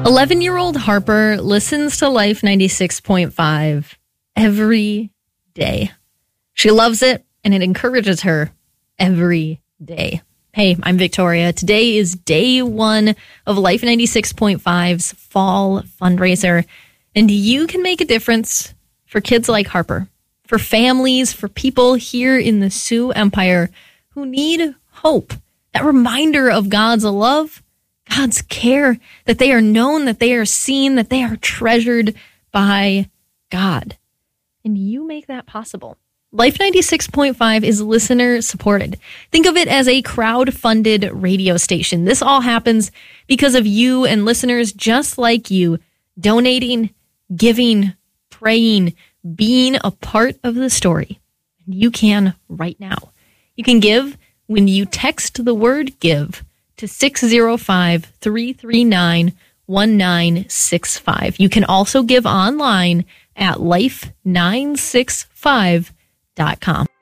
11-year-old Harper listens to Life 96.5 every day. She loves it, and it encourages her every day. Hey, I'm Victoria. Today is day one of Life 96.5's fall fundraiser, and you can make a difference for kids like Harper, for families, for people here in the Sioux Empire who need hope, that reminder of God's love, God's care, that they are known, that they are seen, that they are treasured by God. And you make that possible. Life 96.5 is listener supported. Think of it as a crowd-funded radio station. This all happens because of you and listeners just like you, donating, giving, praying, being a part of the story. And you can right now. You can give when you text the word GIVE to 605-339-1965. You can also give online at life965.com.